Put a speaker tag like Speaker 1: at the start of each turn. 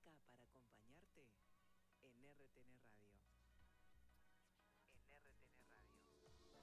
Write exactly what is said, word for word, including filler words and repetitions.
Speaker 1: acá para acompañarte en R T N Radio.